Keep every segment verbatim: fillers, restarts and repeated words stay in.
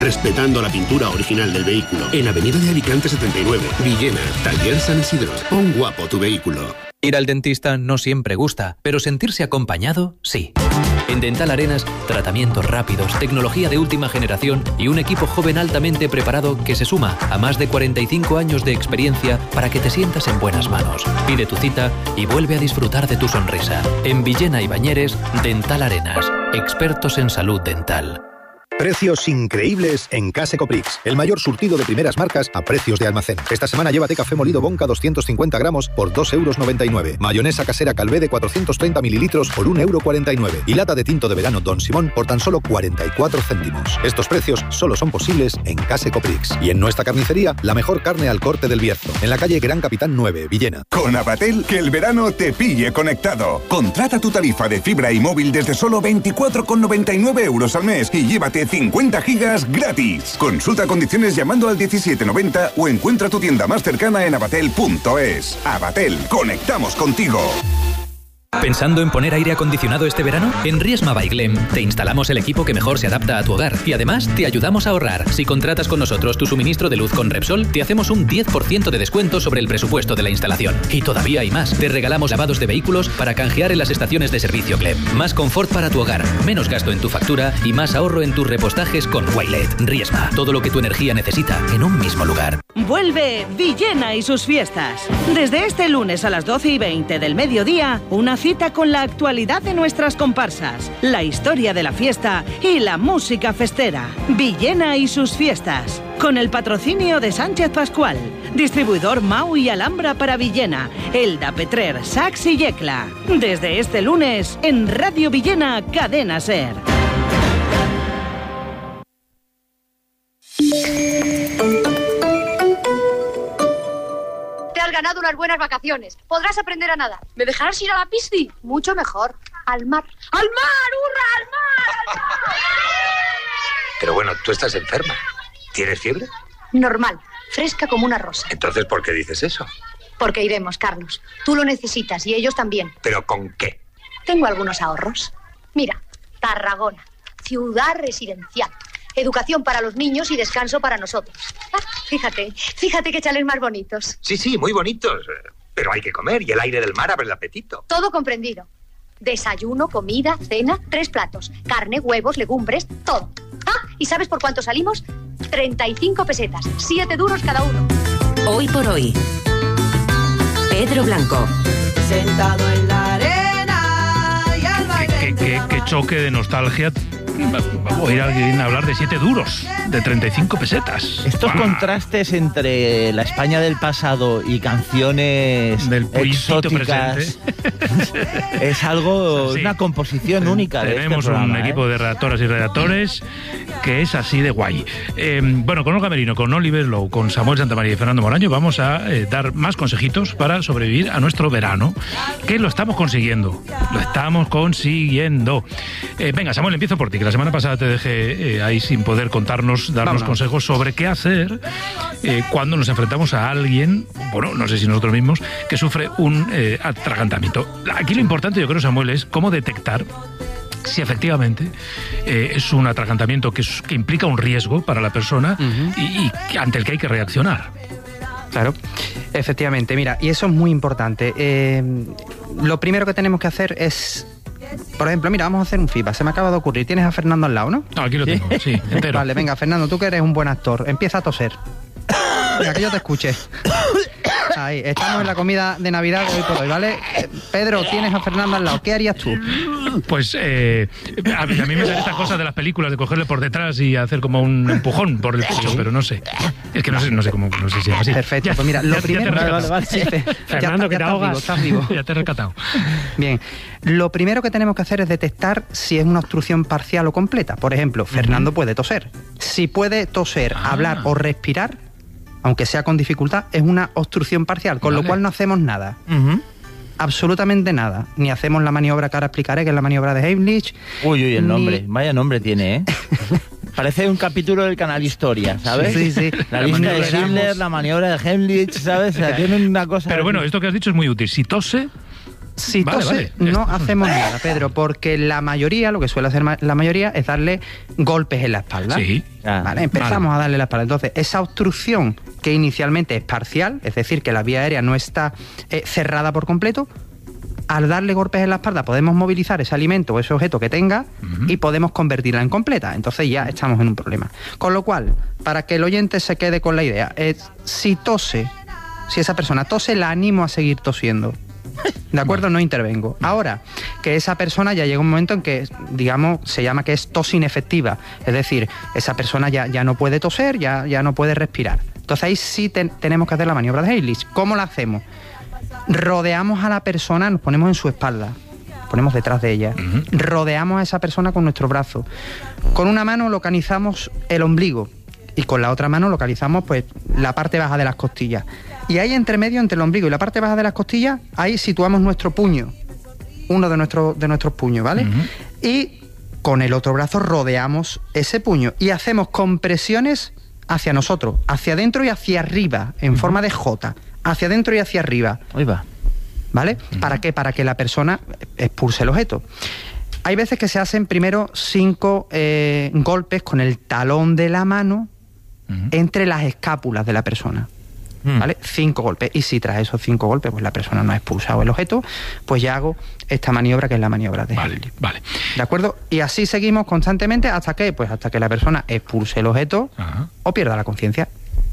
Respetando la pintura original del vehículo. En Avenida de Alicante setenta y nueve, Villena, Taller San Isidro. Pon guapo tu vehículo. Ir al dentista no siempre gusta, pero sentirse acompañado, sí. En Dental Arenas, tratamientos rápidos, tecnología de última generación y un equipo joven altamente preparado que se suma a más de cuarenta y cinco años de experiencia para que te sientas en buenas manos. Pide tu cita y vuelve a disfrutar de tu sonrisa. En Villena y Bañeres, Dental Arenas, expertos en salud dental. Precios increíbles en Case Coprix. El mayor surtido de primeras marcas a precios de almacén. Esta semana llévate café molido Bonca doscientos cincuenta gramos por dos euros noventa y nueve. Mayonesa casera Calvé de cuatrocientos treinta mililitros por un euro cuarenta y nueve. Y lata de tinto de verano Don Simón por tan solo cuarenta y cuatro céntimos. Estos precios solo son posibles en Case Coprix. Y en nuestra carnicería, la mejor carne al corte del Bierzo. En la calle Gran Capitán nueve, Villena. Con Abatel, que el verano te pille conectado. Contrata tu tarifa de fibra y móvil desde solo veinticuatro con noventa y nueve euros al mes y llévate cincuenta gigas gratis. Consulta condiciones llamando al diecisiete noventa o encuentra tu tienda más cercana en abatel punto es. Abatel, conectamos contigo. ¿Pensando en poner aire acondicionado este verano? En Riesma by Glem te instalamos el equipo que mejor se adapta a tu hogar y además te ayudamos a ahorrar. Si contratas con nosotros tu suministro de luz con Repsol, te hacemos un diez por ciento de descuento sobre el presupuesto de la instalación. Y todavía hay más. Te regalamos lavados de vehículos para canjear en las estaciones de servicio Glem. Más confort para tu hogar, menos gasto en tu factura y más ahorro en tus repostajes con Wilet. Riesma, todo lo que tu energía necesita en un mismo lugar. Vuelve Villena y sus fiestas. Desde este lunes a las doce y veinte del mediodía, una cita con la actualidad de nuestras comparsas, la historia de la fiesta y la música festera. Villena y sus fiestas. Con el patrocinio de Sánchez Pascual, distribuidor Mau y Alhambra para Villena, Elda, Petrer, Sax y Yecla. Desde este lunes, en Radio Villena, Cadena Ser. Ganado unas buenas vacaciones. Podrás aprender a nadar. ¿Me dejarás ir a la piscina? Mucho mejor. Al mar. ¡Al mar! ¡Hurra! ¡Al mar! ¡Al mar! Pero bueno, tú estás enferma. ¿Tienes fiebre? Normal. Fresca como una rosa. Entonces, ¿por qué dices eso? Porque iremos, Carlos. Tú lo necesitas y ellos también. ¿Pero con qué? Tengo algunos ahorros. Mira, Tarragona. Ciudad residencial. Educación para los niños y descanso para nosotros. Ah, fíjate, fíjate qué chales más bonitos. Sí, sí, muy bonitos. Pero hay que comer y el aire del mar abre el apetito. Todo comprendido. Desayuno, comida, cena, tres platos. Carne, huevos, legumbres, todo. Ah, ¿y sabes por cuánto salimos? treinta y cinco pesetas, siete duros cada uno. Hoy por hoy. Pedro Blanco. Sentado en la arena y al baile. Qué, qué, qué choque de nostalgia. Voy a ir a hablar de siete duros, de treinta y cinco pesetas. Estos ¡Bah! Contrastes entre la España del pasado y canciones del exóticas es algo, sí. Una composición única. Tenemos de este un programa, equipo ¿eh? de redactoras y redactores que es así de guay. Eh, bueno, con Olga Merino, con Oliver Lowe, con Samuel Santamaría y Fernando Moraño vamos a eh, dar más consejitos para sobrevivir a nuestro verano, que lo estamos consiguiendo. Lo estamos consiguiendo. Eh, venga, Samuel, empiezo por ti, que la semana pasada te dejé eh, ahí sin poder contarnos, darnos Vámonos. consejos sobre qué hacer eh, cuando nos enfrentamos a alguien, bueno, no sé si nosotros mismos, que sufre un eh, atragantamiento. Aquí lo importante, yo creo, Samuel, es cómo detectar si efectivamente eh, es un atragantamiento que, es, que implica un riesgo para la persona uh-huh. y, y ante el que hay que reaccionar. Claro, efectivamente, mira, y eso es muy importante. Eh, lo primero que tenemos que hacer es... Por ejemplo, mira, vamos a hacer un feedback. Se me acaba de ocurrir. ¿Tienes a Fernando al lado, no? No, aquí lo tengo, sí, entero. Vale, venga, Fernando, tú que eres un buen actor, empieza a toser. Mira, que yo te escuche. Ahí, estamos en la comida de Navidad de hoy por hoy, ¿vale? Pedro, tienes a Fernando al lado. ¿Qué harías tú? Pues eh, a, mí, a mí me salen estas cosas de las películas, de cogerle por detrás y hacer como un empujón por el pecho, pero no sé. Es que no sé, no sé cómo, no sé si se llama así. Perfecto, ya, pues mira, lo ya, primero... Ya te, vale, vale, sí, Fernando, ya, que ya te ahogas. Estás vivo, estás vivo. Ya te he rescatado. Bien, lo primero que tenemos que hacer es detectar si es una obstrucción parcial o completa. Por ejemplo, Fernando uh-huh. puede toser. Si puede toser, ah. hablar o respirar, aunque sea con dificultad, es una obstrucción parcial, con vale. lo cual no hacemos nada. Uh-huh. Absolutamente nada. Ni hacemos la maniobra que ahora explicaré, que es la maniobra de Heimlich. Uy, uy, el ni... nombre. Vaya nombre tiene, ¿eh? Parece un capítulo del canal Historia, ¿sabes? Sí, sí. La, la lista de Schindler, la maniobra de Heimlich, ¿sabes? O sea, tiene una cosa... Pero bueno, esto que has dicho es muy útil. Si tose... Si Vale, tose, vale. no Esto- hacemos nada, Pedro, porque la mayoría, lo que suele hacer ma- la mayoría es darle golpes en la espalda. Sí. Vale, empezamos Vale. a darle la espalda. Entonces, esa obstrucción que inicialmente es parcial, es decir, que la vía aérea no está eh, cerrada por completo, al darle golpes en la espalda podemos movilizar ese alimento o ese objeto que tenga y podemos convertirla en completa. Entonces ya estamos en un problema. Con lo cual, para que el oyente se quede con la idea, es, si tose, si esa persona tose, la animo a seguir tosiendo. ¿De acuerdo? No intervengo. Ahora, que esa persona ya llega un momento en que, digamos, se llama que es tos inefectiva. Es decir, esa persona ya, ya no puede toser, ya, ya no puede respirar. Entonces ahí sí ten- tenemos que hacer la maniobra de Heimlich. ¿Cómo la hacemos? Rodeamos a la persona, nos ponemos en su espalda, ponemos detrás de ella, rodeamos a esa persona con nuestro brazo. Con una mano localizamos el ombligo y con la otra mano localizamos pues la parte baja de las costillas. Y ahí entre medio, entre el ombligo y la parte baja de las costillas, ahí situamos nuestro puño, uno de, nuestro, de nuestros puños, ¿vale? Uh-huh. Y con el otro brazo rodeamos ese puño y hacemos compresiones hacia nosotros, hacia adentro y hacia arriba, en uh-huh. forma de J, hacia adentro y hacia arriba. Ahí va. ¿Vale? Uh-huh. ¿Para qué? Para que la persona expulse el objeto. Hay veces que se hacen primero cinco eh, golpes con el talón de la mano uh-huh. entre las escápulas de la persona. ¿Vale? Cinco golpes. Y si tras esos cinco golpes pues la persona no ha expulsado el objeto, pues ya hago esta maniobra que es la maniobra de Vale, Heimlich. vale. ¿De acuerdo? Y así seguimos constantemente hasta que, pues hasta que la persona expulse el objeto Ajá. o pierda la conciencia.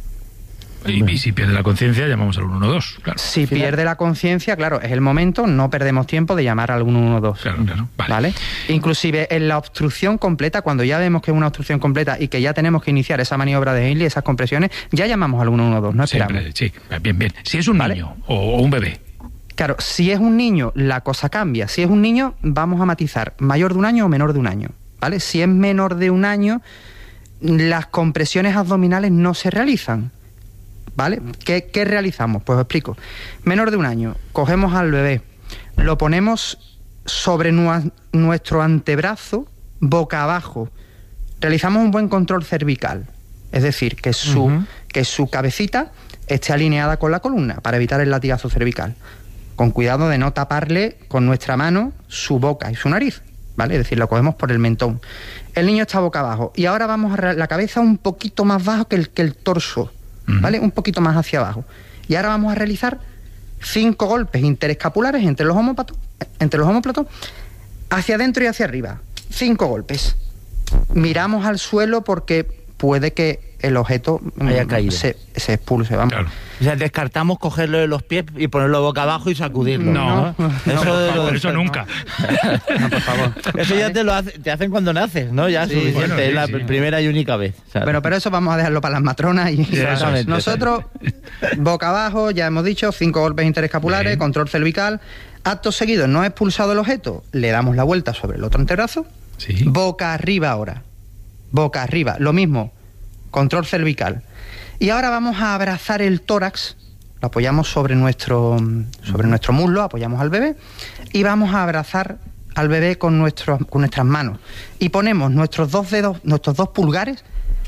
Y, y si pierde la conciencia, llamamos al uno uno dos, claro. Si pierde la conciencia, claro, es el momento, no perdemos tiempo de llamar al uno uno dos. Claro, claro, vale. ¿Vale? Inclusive en la obstrucción completa, cuando ya vemos que es una obstrucción completa y que ya tenemos que iniciar esa maniobra de Heimlich, esas compresiones, ya llamamos al uno uno dos, no esperamos. Siempre, sí, bien, bien. Si es un ¿Vale? niño o, o un bebé. Claro, si es un niño, la cosa cambia. Si es un niño, vamos a matizar, mayor de un año o menor de un año, ¿vale? Si es menor de un año, las compresiones abdominales no se realizan. ¿Vale? ¿Qué, ¿Qué realizamos? Pues os explico. Menor de un año, cogemos al bebé, lo ponemos sobre nu- nuestro antebrazo, boca abajo. Realizamos un buen control cervical, es decir, que su, uh-huh. que su cabecita esté alineada con la columna para evitar el latigazo cervical. Con cuidado de no taparle con nuestra mano su boca y su nariz, ¿vale? Es decir, lo cogemos por el mentón. El niño está boca abajo y ahora vamos a re- la cabeza un poquito más bajo que el, que el torso. ¿Vale? Un poquito más hacia abajo. Y ahora vamos a realizar cinco golpes interescapulares entre los omóplatos, entre los omóplatos, hacia adentro y hacia arriba. Cinco golpes. Miramos al suelo porque puede que el objeto haya caído. Se, se expulse, vamos. Claro. O sea, descartamos cogerlo de los pies y ponerlo boca abajo y sacudirlo. No, no, eso, no, por de favor, eso nunca. No, por favor. Eso ya te lo hace, te hacen cuando naces, ¿no? Ya sí, suficiente, bueno, sí, es la sí. primera y única vez. ¿Sabes? Bueno, pero eso vamos a dejarlo para las matronas y Exactamente. nosotros, boca abajo, ya hemos dicho, cinco golpes interescapulares, Bien. control cervical. Acto seguido, no ha expulsado el objeto, le damos la vuelta sobre el otro antebrazo, sí. boca arriba ahora, boca arriba, lo mismo, control cervical. Y ahora vamos a abrazar el tórax, lo apoyamos sobre nuestro, sobre nuestro muslo, apoyamos al bebé y vamos a abrazar al bebé con, nuestro, con nuestras manos. Y ponemos nuestros dos dedos, nuestros dos pulgares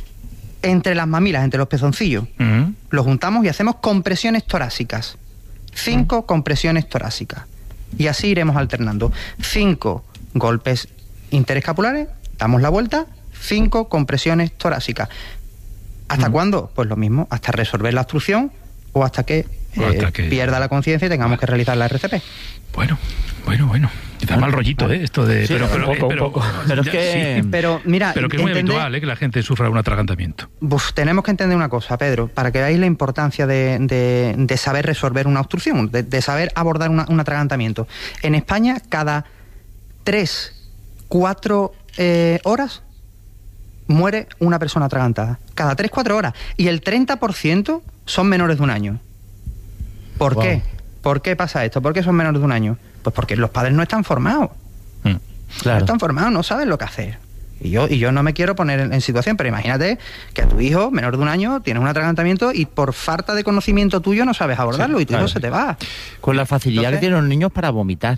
entre las mamilas, entre los pezoncillos. Uh-huh. Los juntamos y hacemos compresiones torácicas. Cinco uh-huh. compresiones torácicas. Y así iremos alternando. Cinco golpes interescapulares, damos la vuelta, cinco compresiones torácicas. ¿Hasta uh-huh. cuándo? Pues lo mismo, hasta resolver la obstrucción o hasta que, o hasta eh, que... pierda la conciencia y tengamos que realizar la R C P. Bueno, bueno, bueno. Y da mal rollito, ¿eh? Esto de... Sí, pero, pero, un poco, pero, un poco. Pero es que... Sí, pero mira... Pero que es muy entender... habitual, ¿eh? Que la gente sufra un atragantamiento. Uf, tenemos que entender una cosa, Pedro, para que veáis la importancia de, de, de saber resolver una obstrucción, de, de saber abordar una, un atragantamiento. En España, cada tres, cuatro eh, horas muere una persona atragantada. Cada tres, cuatro horas. Y el treinta por ciento son menores de un año. ¿Por wow. qué? ¿Por qué pasa esto? ¿Por qué son menores de un año? Pues porque los padres no están formados. Mm, claro. No están formados, no saben lo que hacer. Y yo, y yo no me quiero poner en, en situación, pero imagínate que a tu hijo, menor de un año, tienes un atragantamiento y por falta de conocimiento tuyo no sabes abordarlo sí, y tu claro. hijo se te va. Con la facilidad Entonces, que tienen los niños para vomitar.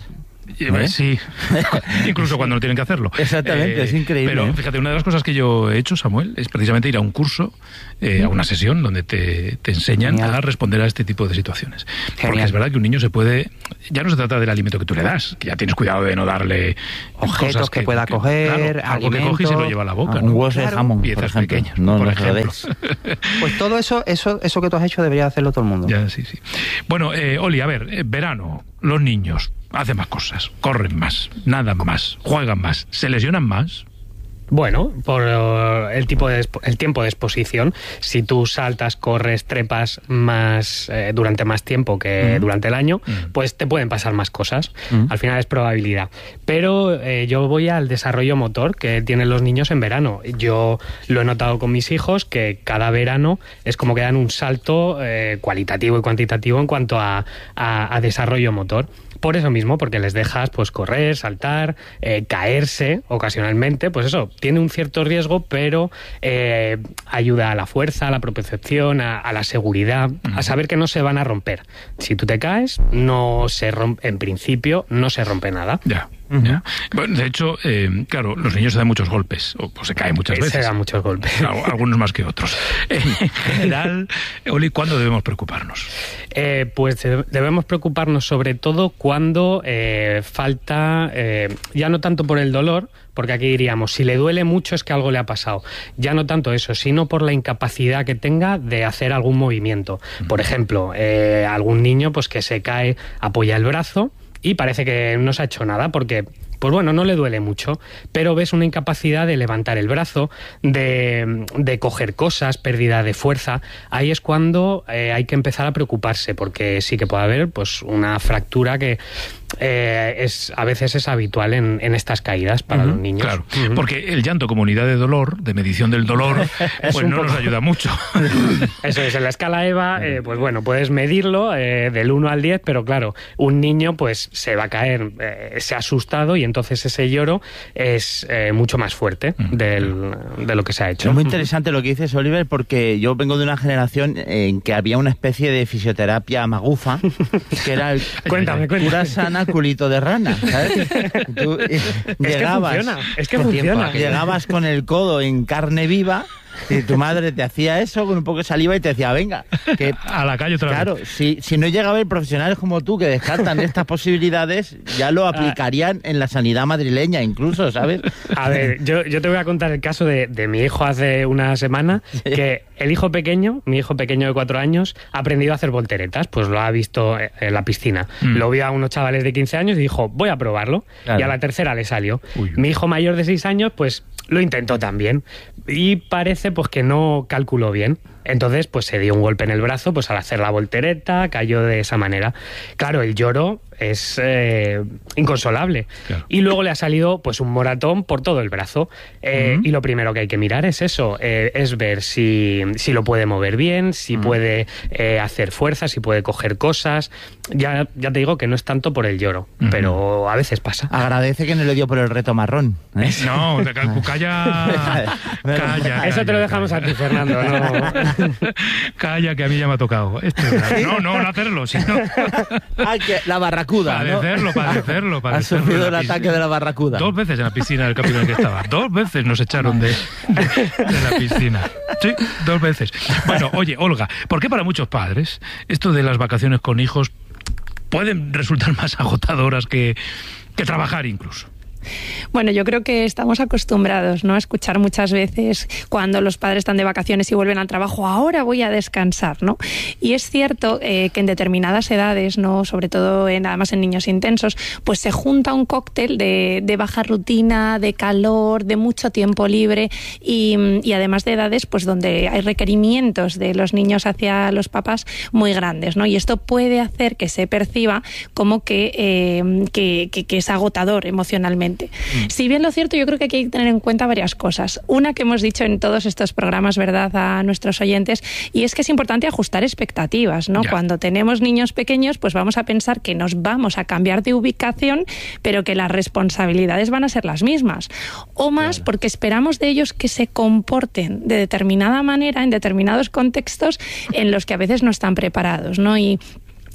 ¿Eh? Sí, incluso cuando no tienen que hacerlo. Exactamente, eh, es increíble. Pero fíjate, una de las cosas que yo he hecho, Samuel, es precisamente ir a un curso, eh, a una sesión donde te, te enseñan Genial. a responder a este tipo de situaciones. Genial. Porque es verdad que un niño se puede... Ya no se trata del alimento que tú le das, que ya tienes cuidado de no darle... Objetos cosas que, que pueda que, coger, claro, algo que coge y se lo lleva a la boca. Un ¿no? hueso de jamón, piezas por pequeñas, no, por no ejemplo. Pues todo eso, eso, eso que tú has hecho debería hacerlo todo el mundo. Ya, sí, sí. Bueno, eh, Oli, a ver, eh, verano, los niños hacen más cosas, corren más, nadan más, juegan más, se lesionan más. Bueno, por el tipo de el tiempo de exposición, si tú saltas, corres, trepas más eh, durante más tiempo que uh-huh. durante el año, uh-huh. pues te pueden pasar más cosas. Uh-huh. Al final es probabilidad. Pero eh, yo voy al desarrollo motor que tienen los niños en verano. Yo lo he notado con mis hijos, que cada verano es como que dan un salto eh, cualitativo y cuantitativo en cuanto a, a, a desarrollo motor. Por eso mismo, porque les dejas pues correr, saltar, eh, caerse ocasionalmente, pues eso, tiene un cierto riesgo, pero eh, ayuda a la fuerza, a la propiocepción, a, a la seguridad, uh-huh. a saber que no se van a romper. Si tú te caes, no se rompe, en principio, no se rompe nada. Ya. Uh-huh. ¿Ya? Bueno, de hecho, eh, claro, los niños se dan muchos golpes, o pues se caen muchas veces. Se dan muchos golpes. Claro, algunos más que otros. En general, Oli, ¿cuándo debemos preocuparnos? Eh, pues debemos preocuparnos sobre todo cuando eh, falta, eh, ya no tanto por el dolor, porque aquí diríamos, si le duele mucho es que algo le ha pasado. Ya no tanto eso, sino por la incapacidad que tenga de hacer algún movimiento. Uh-huh. Por ejemplo, eh, algún niño pues que se cae, apoya el brazo, y parece que no se ha hecho nada porque, pues bueno, no le duele mucho, pero ves una incapacidad de levantar el brazo, de, de coger cosas, pérdida de fuerza. Ahí es cuando eh, hay que empezar a preocuparse, porque sí que puede haber pues una fractura que eh, es a veces es habitual en, en estas caídas para uh-huh, los niños. Claro, uh-huh. porque el llanto como unidad de dolor, de medición del dolor, pues no poco... nos ayuda mucho. Eso es, en la escala EVA, eh, pues bueno, puedes medirlo eh, del uno al diez, pero claro, un niño pues se va a caer, eh, se ha asustado y entonces ese lloro es eh, mucho más fuerte uh-huh. del, de lo que se ha hecho. Es muy interesante lo que dices, Oliver, porque yo vengo de una generación en que había una especie de fisioterapia magufa, que era el cuéntame, cuéntame. Pura sana culito de rana, ¿sabes? Tú, eh, es llegabas, que funciona, es que funciona. Llegabas con el codo en carne viva. Si tu madre te hacía eso con un poco de saliva y te decía, venga, que a la calle otra claro, vez. Si, si no llegaba el profesionales como tú que descartan estas posibilidades, ya lo aplicarían en la sanidad madrileña incluso, ¿sabes? A ver, yo, yo te voy a contar el caso de, de mi hijo hace una semana, sí. que el hijo pequeño, mi hijo pequeño de cuatro años, ha aprendido a hacer volteretas, pues lo ha visto en la piscina. Mm. Lo vio a unos chavales de quince años y dijo, voy a probarlo. Claro. Y a la tercera le salió. Uy. Mi hijo mayor de seis años, pues lo intentó también. Y parece pues que no calculó bien. Entonces pues se dio un golpe en el brazo pues al hacer la voltereta, cayó de esa manera. Claro, el lloro es eh, inconsolable. Claro. Y luego le ha salido pues un moratón por todo el brazo. Eh, uh-huh. Y lo primero que hay que mirar es eso, eh, es ver si, si lo puede mover bien, si uh-huh. puede eh, hacer fuerza, si puede coger cosas. Ya, ya te digo que no es tanto por el lloro, uh-huh. pero a veces pasa. Agradece que no le dio por el reto marrón. ¿eh? No, te cal- calla, calla. Eso te lo dejamos calla. a ti, Fernando. No. Calla, que a mí ya me ha tocado. Esto, no, no, no hacerlo, sino... Ay, que la barracuda, padecerlo, ¿no? padecerlo, padecerlo. Ha sufrido el ataque de la barracuda. Dos veces en la piscina del capítulo en el que estaba. Dos veces nos echaron de, de, de la piscina. Sí, dos veces. Bueno, oye, Olga, ¿por qué para muchos padres esto de las vacaciones con hijos pueden resultar más agotadoras que, que trabajar incluso? Bueno, yo creo que estamos acostumbrados, ¿no?, a escuchar muchas veces cuando los padres están de vacaciones y vuelven al trabajo, ahora voy a descansar, ¿no? Y es cierto eh, que en determinadas edades, ¿no?, sobre todo en, además en niños intensos, pues se junta un cóctel de, de baja rutina, de calor, de mucho tiempo libre y, y además de edades pues donde hay requerimientos de los niños hacia los papás muy grandes, ¿no? Y esto puede hacer que se perciba como que, eh, que, que, que es agotador emocionalmente. Mm. Si bien lo cierto, yo creo que aquí hay que tener en cuenta varias cosas. Una que hemos dicho en todos estos programas, ¿verdad?, a nuestros oyentes, y es que es importante ajustar expectativas, ¿no? Ya. Cuando tenemos niños pequeños, pues vamos a pensar que nos vamos a cambiar de ubicación, pero que las responsabilidades van a ser las mismas. O más, claro, porque esperamos de ellos que se comporten de determinada manera en determinados contextos en los que a veces no están preparados, ¿no? Y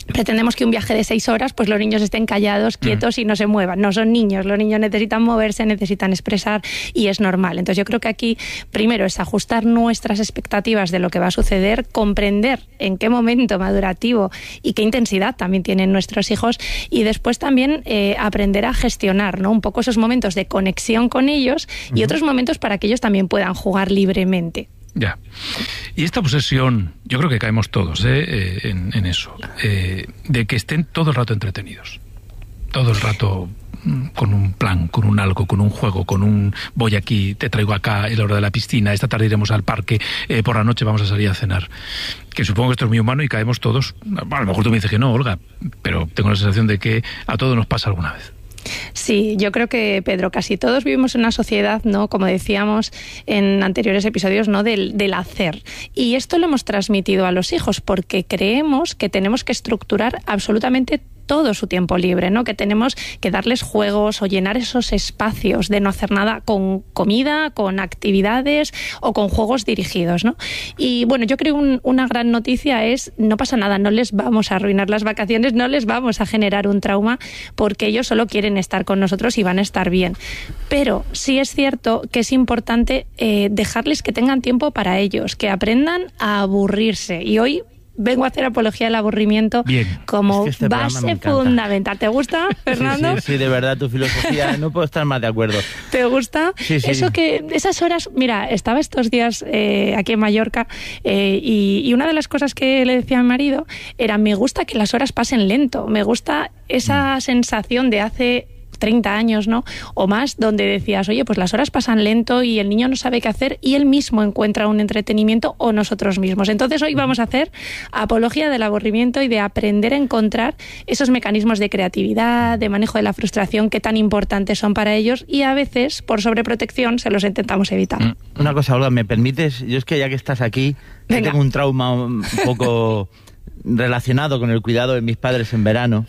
Pretendemos que un viaje de seis horas, pues los niños estén callados, quietos mm. y no se muevan. No son niños, los niños necesitan moverse, necesitan expresar y es normal. Entonces yo creo que aquí, primero, es ajustar nuestras expectativas de lo que va a suceder, comprender en qué momento madurativo y qué intensidad también tienen nuestros hijos y después también eh, aprender a gestionar, ¿no? Un poco esos momentos de conexión con ellos y uh-huh. otros momentos para que ellos también puedan jugar libremente. Ya. Y esta obsesión, yo creo que caemos todos ¿eh? Eh, en, en eso, eh, de que estén todo el rato entretenidos, todo el rato con un plan, con un algo, con un juego, con un voy aquí, te traigo acá, es la hora de la piscina, esta tarde iremos al parque, eh, por la noche vamos a salir a cenar. Que supongo que esto es muy humano y caemos todos, a lo mejor tú me dices que no, Olga, pero tengo la sensación de que a todos nos pasa alguna vez. Sí, yo creo que, Pedro, casi todos vivimos en una sociedad, ¿no? Como decíamos en anteriores episodios, ¿no? Del, del hacer. Y esto lo hemos transmitido a los hijos porque creemos que tenemos que estructurar absolutamente todo su tiempo libre, ¿no? Que tenemos que darles juegos o llenar esos espacios de no hacer nada con comida, con actividades o con juegos dirigidos, ¿no? Y bueno, yo creo que un, una gran noticia es, no pasa nada, no les vamos a arruinar las vacaciones, no les vamos a generar un trauma porque ellos solo quieren estar con nosotros y van a estar bien. Pero sí es cierto que es importante eh, dejarles que tengan tiempo para ellos, que aprendan a aburrirse. Y hoy vengo a hacer apología del aburrimiento Bien. como es que este base fundamental. ¿Te gusta, Fernando? Sí, sí, sí, de verdad, tu filosofía, no puedo estar más de acuerdo. ¿Te gusta? Sí, sí. Eso que, esas horas, mira, estaba estos días eh, aquí en Mallorca eh, y, y una de las cosas que le decía a mi marido era, me gusta que las horas pasen lento, me gusta esa mm. sensación de hace treinta años, ¿no? O más, donde decías, oye, pues las horas pasan lento y el niño no sabe qué hacer y él mismo encuentra un entretenimiento o nosotros mismos. Entonces hoy vamos a hacer apología del aburrimiento y de aprender a encontrar esos mecanismos de creatividad, de manejo de la frustración que tan importantes son para ellos y a veces, por sobreprotección, se los intentamos evitar. Una cosa, Olga, ¿me permites? Yo es que ya que estás aquí, tengo un trauma un poco relacionado con el cuidado de mis padres en verano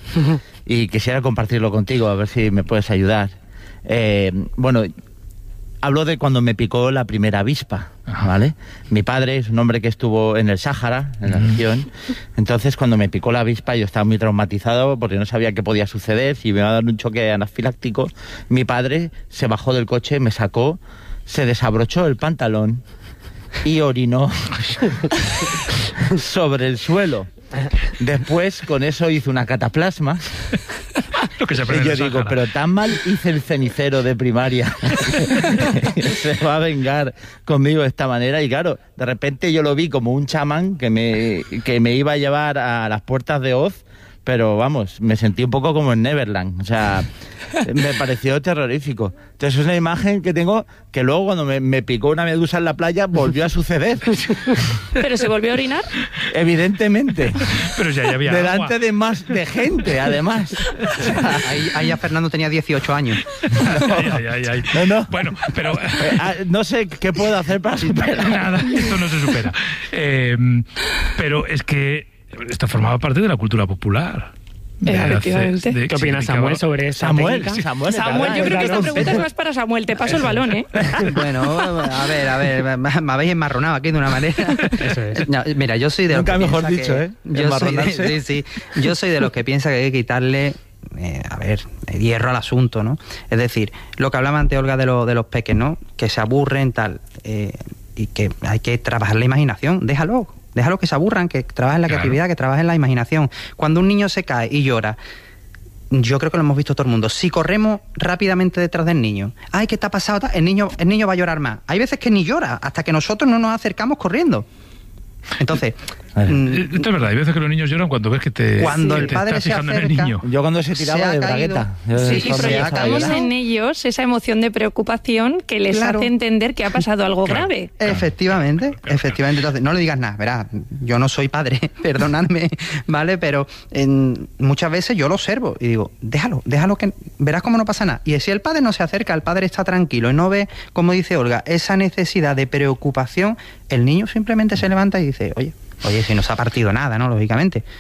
y quisiera compartirlo contigo, a ver si me puedes ayudar. Eh, bueno, hablo de cuando me picó la primera avispa, ¿vale? Mi padre es un hombre que estuvo en el Sáhara, en la región, entonces cuando me picó la avispa yo estaba muy traumatizado porque no sabía qué podía suceder, si me iba a dar un choque anafiláctico. Mi padre se bajó del coche, me sacó, se desabrochó el pantalón y orinó sobre el suelo. Después con eso hizo una cataplasma. Lo que se y yo digo, pero tan mal hice el cenicero de primaria. Se va a vengar conmigo de esta manera. Y claro, de repente yo lo vi como un chamán que me, que me iba a llevar a las puertas de Oz. Pero vamos, me sentí un poco como en Neverland, o sea, me pareció terrorífico. Entonces es una imagen que tengo que luego cuando me, me picó una medusa en la playa volvió a suceder. ¿Pero se volvió a orinar? Evidentemente. Pero ya había delante agua. de más de gente, además. O sea, ahí, ahí ya Fernando tenía dieciocho años. No. Ay, ay, ay. No, no. Bueno, pero... Eh, no sé qué puedo hacer para superar. Nada, esto no se supera. Eh, pero es que esto formaba parte de la cultura popular. Efectivamente. ¿Qué opinas, Samuel, sobre esa Samuel, técnica? Samuel, Samuel, yo creo que esta pregunta es más para Samuel. Te paso el balón, ¿eh? Bueno, a ver, a ver, me habéis enmarronado aquí de una manera. Eso es. No, mira, yo soy de los Nunca que mejor piensa dicho, que, ¿eh? Yo soy de, sí, sí, yo soy de los que piensa que hay que quitarle, eh, a ver, hierro al asunto, ¿no? Es decir, lo que hablaba antes Olga de, lo, de los peques, ¿no? Que se aburren, tal, eh, y que hay que trabajar la imaginación. Déjalo. Déjalo que se aburran, que trabajen la claro. creatividad, que trabajen la imaginación. Cuando un niño se cae y llora, yo creo que lo hemos visto todo el mundo. Si corremos rápidamente detrás del niño, ay, ¿qué te ha pasado? El niño, el niño va a llorar más. Hay veces que ni llora, hasta que nosotros no nos acercamos corriendo. Entonces, mm, esto es verdad, hay veces que los niños lloran cuando ves que te, cuando que el te padre estás se fijando acerca, en el niño. Yo cuando se tiraba se de caído, bragueta. Sí, y proyectamos en ellos esa emoción de preocupación que les claro. hace entender que ha pasado algo claro. grave. Efectivamente, claro. efectivamente. Entonces, no le digas nada, verás, yo no soy padre, perdonadme, ¿vale? Pero en, muchas veces yo lo observo y digo, déjalo, déjalo que verás cómo no pasa nada. Y si el padre no se acerca, el padre está tranquilo y no ve, como dice Olga, esa necesidad de preocupación, el niño simplemente se levanta y dice, oye, Oye, si no se ha partido nada, ¿no? Lógicamente.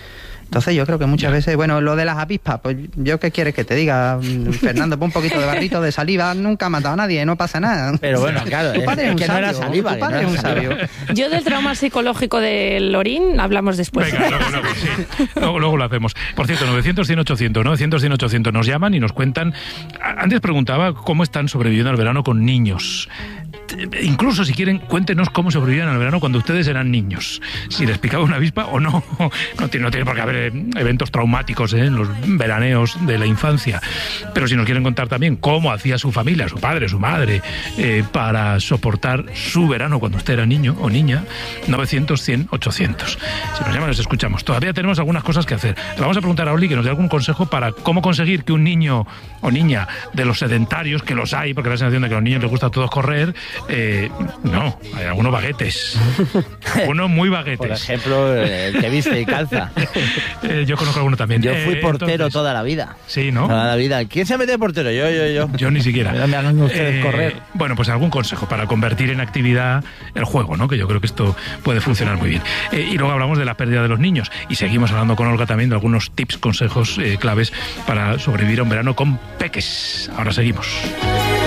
Entonces yo creo que muchas veces, bueno, lo de las avispas, pues yo qué quieres que te diga, Fernando, pon un poquito de barrito de saliva, nunca ha matado a nadie, no pasa nada. Pero bueno, claro, tu padre es, es un que sabio, no era saliva, tu padre no es un sabio. Yo del trauma psicológico del orín hablamos después. Venga, luego, luego, sí. luego, luego lo hacemos. Por cierto, novecientos, cien, ochocientos, novecientos, cien, ochocientos nos llaman y nos cuentan. Antes preguntaba cómo están sobreviviendo al verano con niños. Incluso si quieren, cuéntenos cómo sobrevivían al verano cuando ustedes eran niños. Si les picaba una avispa o no. No tiene, no tiene por qué haber eventos traumáticos ¿eh? en los veraneos de la infancia. Pero si nos quieren contar también cómo hacía su familia, su padre, su madre, eh, para soportar su verano cuando usted era niño o niña, novecientos, cien, ochocientos. Si nos llaman, les escuchamos. Todavía tenemos algunas cosas que hacer. Le vamos a preguntar a Oli que nos dé algún consejo para cómo conseguir que un niño o niña de los sedentarios, que los hay, porque la sensación de que a los niños les gusta a todos correr, eh, no, hay algunos baguetes. Algunos muy baguetes. Por ejemplo, el que viste y calza. eh, yo conozco alguno también. Yo fui eh, portero entonces, toda la vida. Sí, ¿no? Toda la vida. ¿Quién se mete de portero? Yo, yo, yo. Yo ni siquiera. Me hagan ustedes Eh, correr. Bueno, pues algún consejo para convertir en actividad el juego, ¿no? Que yo creo que esto puede funcionar muy bien. Eh, y luego hablamos de la pérdida de los niños. Y seguimos hablando con Olga también de algunos tips, consejos, eh, claves para sobrevivir a un verano con peques. Ahora seguimos.